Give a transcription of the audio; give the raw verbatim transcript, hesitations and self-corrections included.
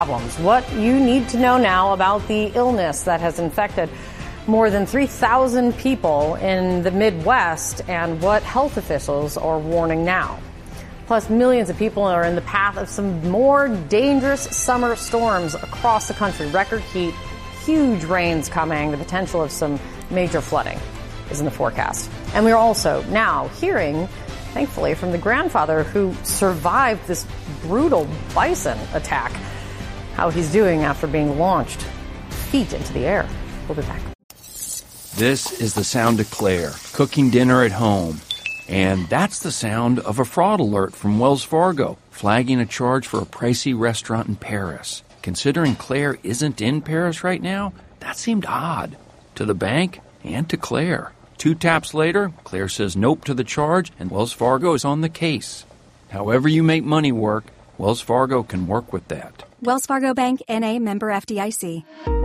problems. What you need to know now about the illness that has infected more than three thousand people in the Midwest and what health officials are warning now. Plus, millions of people are in the path of some more dangerous summer storms across the country. Record heat, huge rains coming, the potential of some major flooding is in the forecast. And we're also now hearing, thankfully, from the grandfather who survived this brutal bison attack, how he's doing after being launched feet into the air. We'll be back. This is the sound of Claire, cooking dinner at home. And that's the sound of a fraud alert from Wells Fargo, flagging a charge for a pricey restaurant in Paris. Considering Claire isn't in Paris right now, that seemed odd to the bank and to Claire. Two taps later, Claire says nope to the charge, and Wells Fargo is on the case. However you make money work, Wells Fargo can work with that. Wells Fargo Bank, N A, member F D I C.